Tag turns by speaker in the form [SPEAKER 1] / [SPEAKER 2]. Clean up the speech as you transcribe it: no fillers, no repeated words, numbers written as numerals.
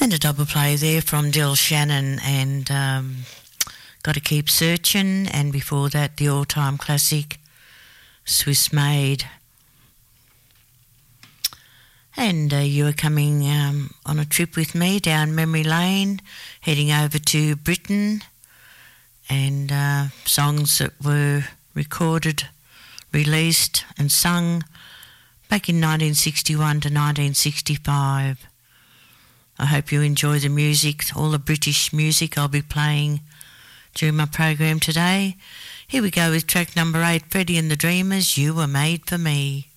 [SPEAKER 1] And a double play there from Del Shannon and Gotta Keep Searching, and before that the all-time classic Swiss Maid. And you are coming on a trip with me down memory lane, heading over to Britain, and songs that were recorded, released and sung back in 1961 to 1965. I hope you enjoy the music, all the British music I'll be playing during my program today. Here we go with track number 8, Freddie and the Dreamers, You Were Made for Me.